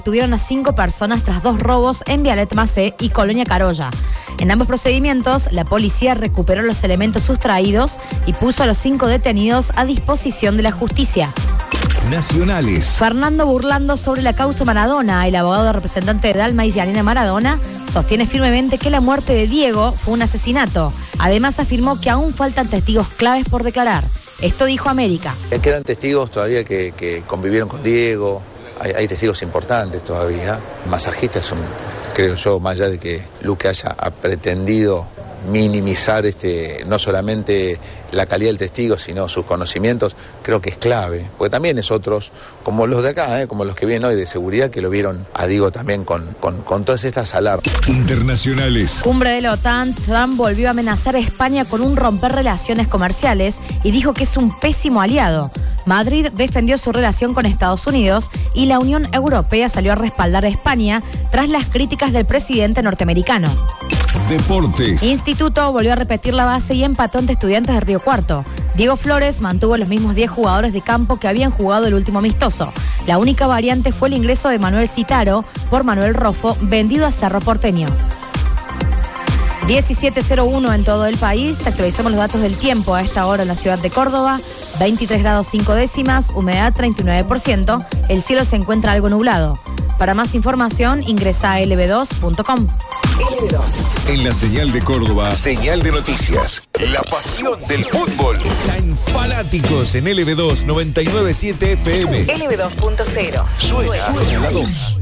Detuvieron a 5 personas tras 2 robos en Vialet Macé y Colonia Carolla. En ambos procedimientos, la policía recuperó los elementos sustraídos y puso a los 5 detenidos a disposición de la justicia. Nacionales. Fernando Burlando sobre la causa Maradona. El abogado representante de Dalma y Yanina Maradona sostiene firmemente que la muerte de Diego fue un asesinato. Además afirmó que aún faltan testigos claves por declarar. Esto dijo América. Quedan testigos todavía que convivieron con Diego. Hay testigos importantes todavía. Masajista es creo yo, más allá de que Luque haya pretendido minimizar no solamente la calidad del testigo, sino sus conocimientos, creo que es clave. Porque también es otros, como los de acá, como los que vienen hoy de seguridad, que lo vieron a Diego también con todas estas alarmas. Internacionales. Cumbre de la OTAN, Trump volvió a amenazar a España con un romper relaciones comerciales y dijo que es un pésimo aliado. Madrid defendió su relación con Estados Unidos y la Unión Europea salió a respaldar a España tras las críticas del presidente norteamericano. Deportes. Instituto volvió a repetir la base y empató ante Estudiantes de Río Cuarto. Diego Flores mantuvo los mismos 10 jugadores de campo que habían jugado el último amistoso. La única variante fue el ingreso de Manuel Citaro por Manuel Rofo, vendido a Cerro Porteño. 17:01 en todo el país. Te actualizamos los datos del tiempo a esta hora en la ciudad de Córdoba. 23 grados 5 décimas, humedad 39%. El cielo se encuentra algo nublado. Para más información, ingresa a lb2.com. LB2. En la señal de Córdoba, señal de noticias. La pasión del fútbol. Está en Fanáticos en LB2 997 FM. LB2.0. Suena la 2.